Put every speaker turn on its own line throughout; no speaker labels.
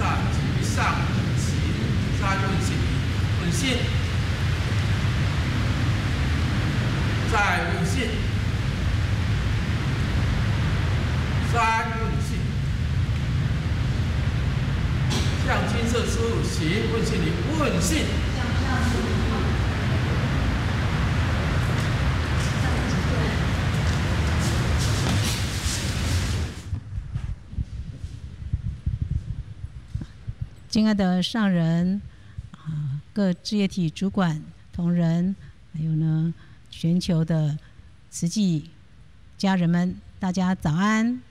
萨及上行三问性，问性再问性，三问性，向金色输入行问性里问性。
敬爱的上人各志业体主管同仁，还有呢全球的慈济家人们，大家早安。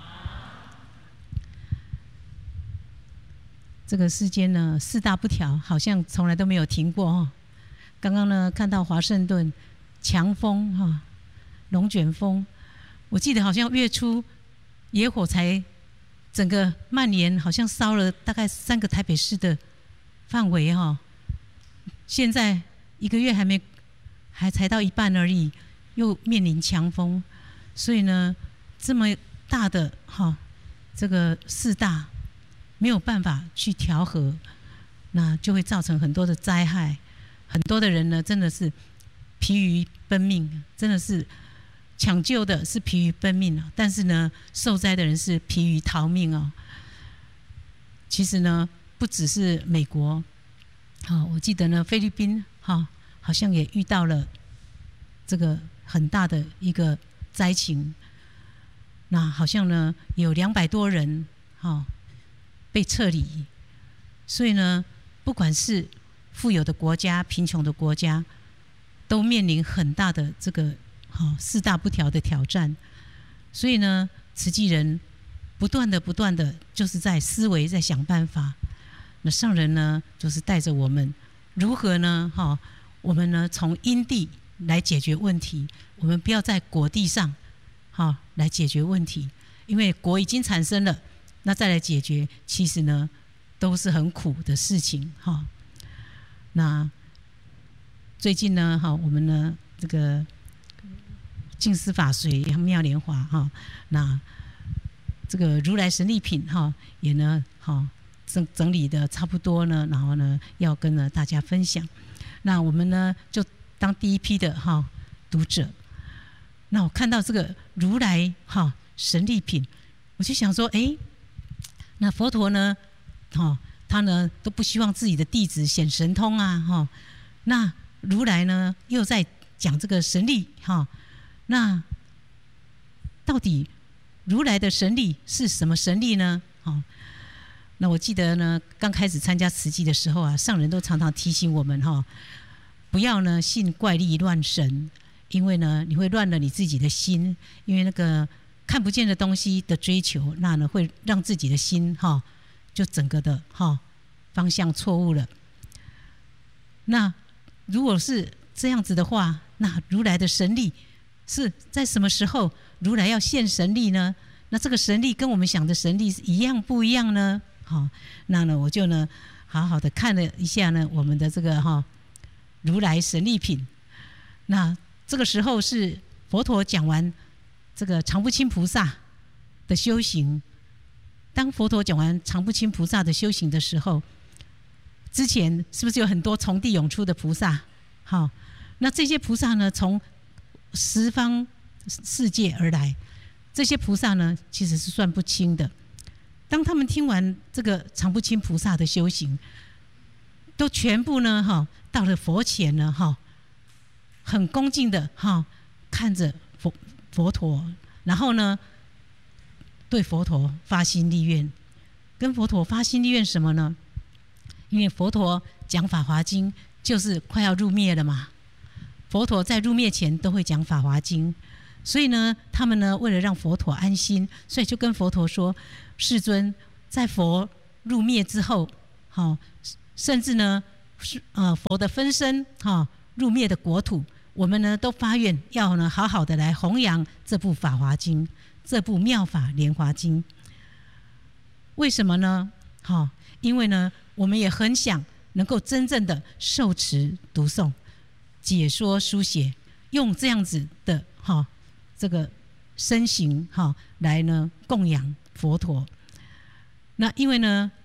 这个世间呢四大不调好像从来都没有停过哦。刚刚呢看到华盛顿强风龙卷风，我记得好像月初野火才整个蔓延，好像烧了大概3个台北市的范围现在1个月还才到一半而已，又面临强风，所以呢，这么大的这个四大没有办法去调和，那就会造成很多的灾害，很多的人呢真的是疲于奔命，真的是。抢救的是疲于奔命，但是呢，受灾的人是疲于逃命哦。其实呢，不只是美国，我记得呢，菲律宾好像也遇到了这个很大的一个灾情。那好像呢，有200多人被撤离。所以呢，不管是富有的国家、贫穷的国家，都面临很大的这个。四大不调的挑战，所以呢，慈济人不断的就是在思维，在想办法。那上人呢，就是带着我们如何呢？我们呢从因地来解决问题，我们不要在果地上来解决问题，因为果已经产生了，那再来解决，其实呢都是很苦的事情那最近呢，我们呢这个。净思法水妙莲华那这个如来神力品也呢整理的差不多呢，然后呢要跟大家分享。那我们呢就当第一批的读者。那我看到这个如来神力品，我就想说，那佛陀呢他呢都不希望自己的弟子显神通那如来呢又在讲这个神力那到底如来的神力是什么神力呢？那我记得呢，刚开始参加慈济的时候上人都常常提醒我们不要呢信怪力乱神，因为呢你会乱了你自己的心，因为那个看不见的东西的追求，那呢会让自己的心就整个的方向错误了。那如果是这样子的话，那如来的神力。是在什么时候如来要现神力呢？那这个神力跟我们想的神力是一样不一样呢？那呢我就呢好好的看了一下呢我们的这个如来神力品。那这个时候是佛陀讲完这个常不轻菩萨的修行。当佛陀讲完常不轻菩萨的修行的时候，之前是不是有很多从地涌出的菩萨？那这些菩萨呢从十方世界而来，这些菩萨呢其实是算不清的。当他们听完这个常不轻菩萨的修行，都全部呢到了佛前呢很恭敬的看着佛陀，然后呢对佛陀发心立愿。跟佛陀发心立愿什么呢？因为佛陀讲法华经就是快要入灭了嘛，佛陀在入灭前都会讲法华经，所以呢他们呢为了让佛陀安心，所以就跟佛陀说，世尊，在佛入灭之后甚至呢佛的分身入灭的国土，我们呢都发愿要呢好好的来弘扬这部法华经，这部妙法莲华经。为什么呢？因为呢我们也很想能够真正的受持读诵解说书写，用这样子的这个身形来呢供养佛陀。那因为呢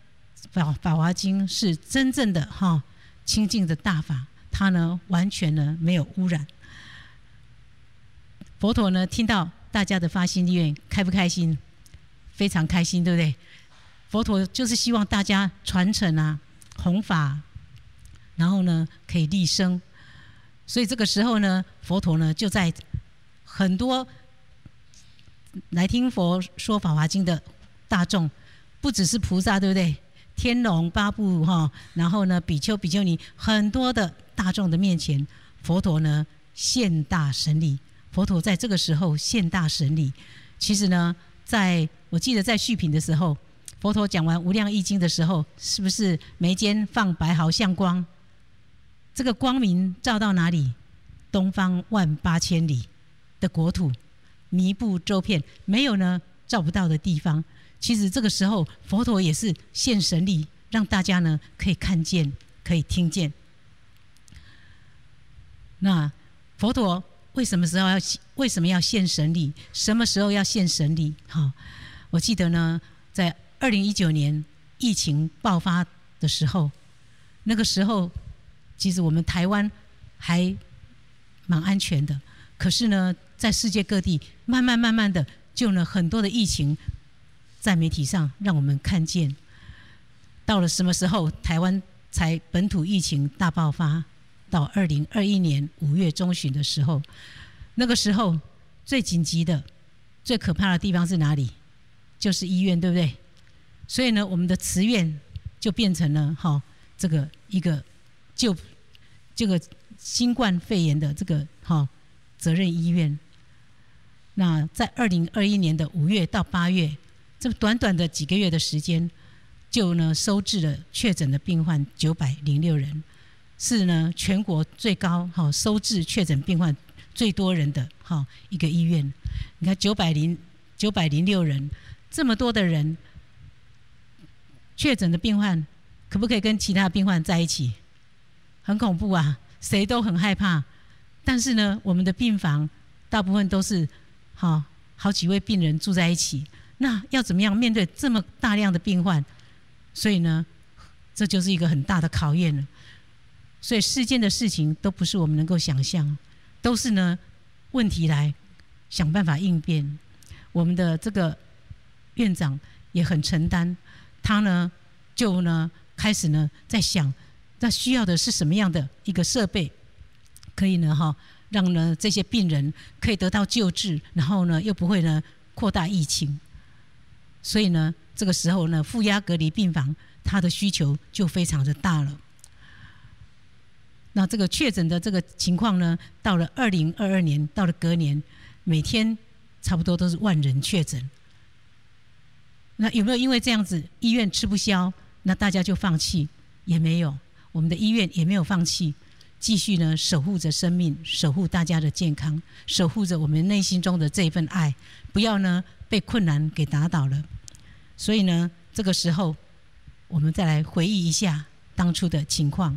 法华经是真正的清净的大法，它呢完全呢没有污染。佛陀呢听到大家的发心利愿，开不开心？非常开心，对不对？佛陀就是希望大家传承啊，弘法，然后呢可以利生。所以这个时候呢，佛陀呢就在很多来听佛说法华经的大众，不只是菩萨，对不对？天龙八部然后呢比丘比丘尼，很多的大众的面前，佛陀呢现大神力。佛陀在这个时候现大神力。其实呢，我记得在续品的时候，佛陀讲完无量易经的时候，是不是眉间放白毫相光？这个光明照到哪里？东方18000里的国土，弥布周遍，没有呢照不到的地方。其实这个时候，佛陀也是现神力，让大家呢可以看见，可以听见。那佛陀为什么要现神力？什么时候要现神力？我记得呢，在2019年疫情爆发的时候，那个时候其实我们台湾还蛮安全的，可是呢，在世界各地慢慢的，就呢很多的疫情在媒体上让我们看见。到了什么时候台湾才本土疫情大爆发？到2021年5月中旬的时候，那个时候最紧急的、最可怕的地方是哪里？就是医院，对不对？所以呢，我们的慈院就变成了这个一个这个新冠肺炎的这个责任医院。那在2021年的5月到8月，这短短的几个月的时间，就呢收治了确诊的病患906人。是呢，全国最高收治确诊病患最多人的一个医院。你看906人，这么多的人，确诊的病患可不可以跟其他病患在一起？很恐怖啊，谁都很害怕。但是呢，我们的病房大部分都是好几位病人住在一起，那要怎么样面对这么大量的病患？所以呢，这就是一个很大的考验了。所以世间的事情都不是我们能够想象，都是呢问题来想办法应变。我们的这个院长也很承担，他呢就呢开始呢在想，那需要的是什么样的一个设备，可以呢让呢这些病人可以得到救治，然后呢又不会呢扩大疫情。所以呢这个时候呢负压隔离病房它的需求就非常的大了。那这个确诊的这个情况呢，到了2022年，到了隔年，每天差不多都是10000人确诊。那有没有因为这样子医院吃不消，那大家就放弃？也没有，我们的医院也没有放弃，继续呢守护着生命，守护大家的健康，守护着我们内心中的这一份爱，不要呢被困难给打倒了。所以呢，这个时候我们再来回忆一下当初的情况。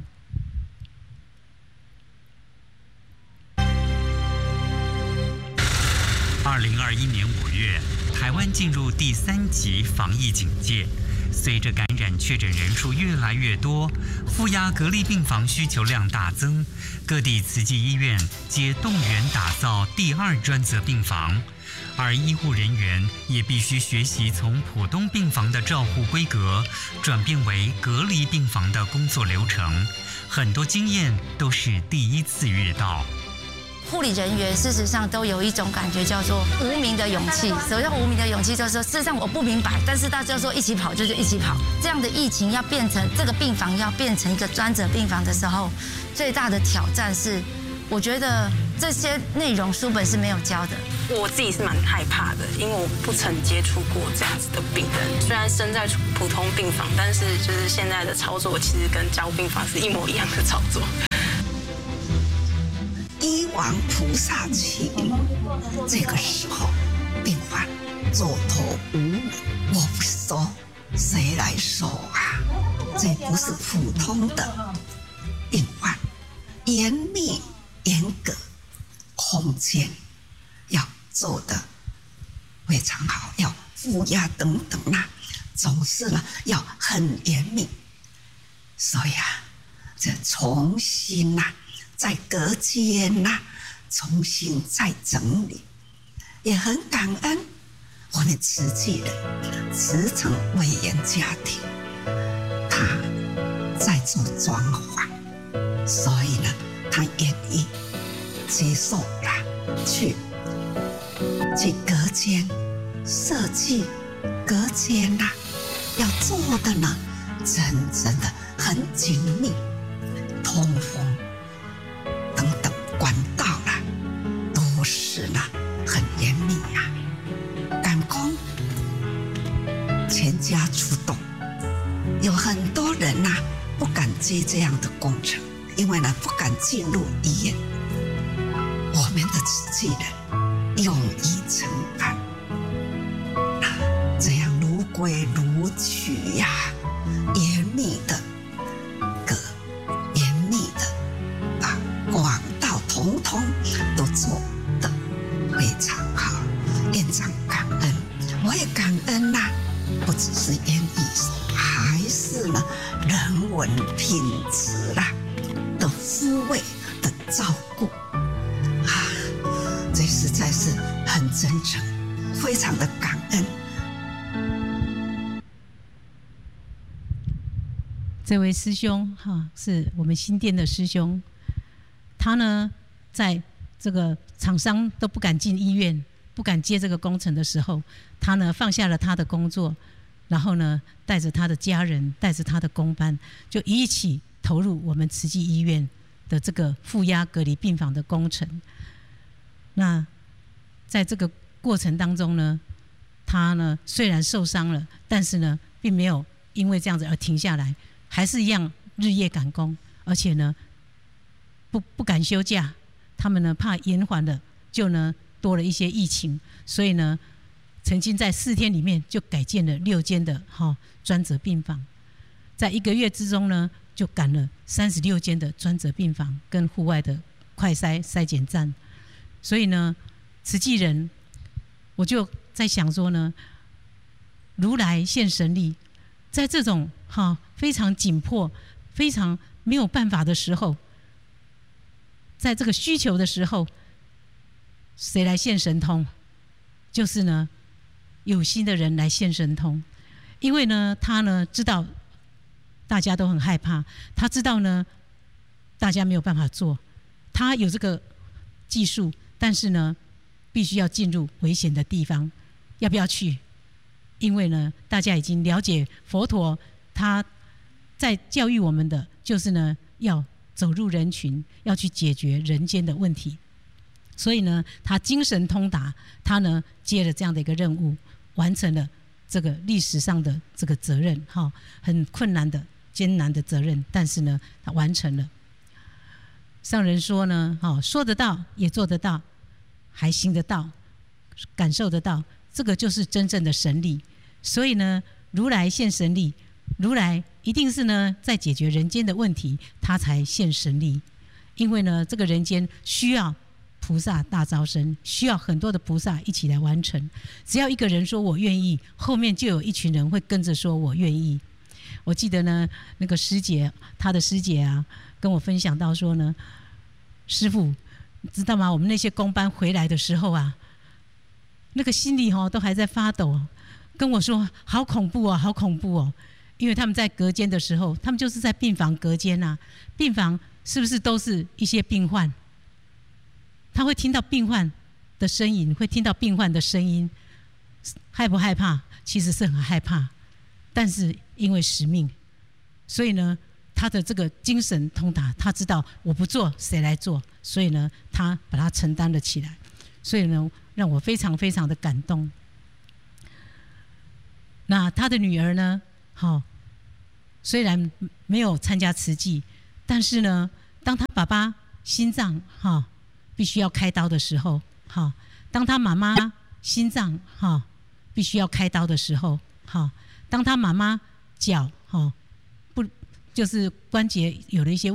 2021年5月，台湾进入第3级防疫警戒。随着感染确诊人数越来越多，负压隔离病房需求量大增，各地慈济医院皆动员打造第2专责病房，而医护人员也必须学习从普通病房的照护规格转变为隔离病房的工作流程，很多经验都是第一次遇到。
护理人员事实上都有一种感觉，叫做无名的勇气。什么叫无名的勇气？就是说，事实上我不明白，但是大家说一起跑就一起跑。这样的疫情要变成这个病房要变成一个专责病房的时候，最大的挑战是，我觉得这些内容书本是没有教的。
我自己是蛮害怕的，因为我不曾接触过这样子的病人。虽然身在普通病房，但是就是现在的操作其实跟交病房是一模一样的操作。
医王菩萨起，这个时候病患坐头无我，我不收，谁来收啊？这不是普通的病患，严密严格，空间要做得非常好，要负压等等啦， 总是呢要很严密，所以啊，这重新呐、再隔间呐、重新再整理，也很感恩我们慈济人慈诚委员家庭，他在做装潢，所以呢，他愿意接受啦，去隔间设计隔间呐、要做的呢，真的很紧密，通风等等管道啦，都是呢很严密啊。赶工，全家出动，有很多人呐、不敢接这样的工程，因为呢不敢进入医院。我们的慈济人勇于承担，这样如规如矩呀，严密的管道统统都做得非常好。院长感恩，我也感恩呐、不只是言语，还是呢人文品质啦的抚慰的照顾啊，这实在是很真诚，非常的感恩。
这位师兄是我们新店的师兄，他呢在这个厂商都不敢进医院，不敢接这个工程的时候，他呢放下了他的工作，然后呢带着他的家人，带着他的工班，就一起投入我们慈济医院的这个负压隔离病房的工程。那在这个过程当中呢，他呢虽然受伤了，但是呢并没有因为这样子而停下来，还是一样日夜赶工，而且呢不敢休假。他们呢怕延缓了，就呢多了一些疫情，所以呢曾经在4天里面就改建了6间的专责病房，在1个月之中呢就赶了36间的专责病房跟户外的快筛检站。所以呢慈济人，我就在想说呢，如来现神力，在这种非常紧迫、非常没有办法的时候，在这个需求的时候，谁来现神通？就是呢有心的人来现神通。因为呢他呢知道大家都很害怕，他知道呢大家没有办法做，他有这个技术，但是呢必须要进入危险的地方，要不要去？因为呢大家已经了解佛陀他在教育我们的，就是呢要走入人群，要去解决人间的问题。所以呢他精神通达，他呢接了这样的一个任务，完成了这个历史上的这个责任，很困难的艰难的责任，但是呢他完成了。上人说呢说得到也做得到，还行得到，感受得到，这个就是真正的神力。所以呢如来现神力，如来一定是呢在解决人间的问题，他才现神力。因为呢这个人间需要菩萨大招生，需要很多的菩萨一起来完成。只要一个人说我愿意，后面就有一群人会跟着说我愿意。我记得呢那个师姐，她的师姐啊跟我分享到说呢，师父知道吗，我们那些工班回来的时候啊，那个心里都还在发抖，跟我说好恐怖哦，好恐怖哦。因为他们在隔间的时候，他们就是在病房隔间啊，病房是不是都是一些病患？他会听到病患的声音，会听到病患的声音，害不害怕？其实是很害怕，但是因为使命，所以呢他的这个精神通达，他知道我不做谁来做，所以呢他把它承担了起来。所以呢让我非常非常的感动。那他的女儿呢虽然没有参加慈济，但是呢当他爸爸心脏必须要开刀的时候，当他妈妈心脏必须要开刀的时候，当他妈妈脚不就是关节有了一些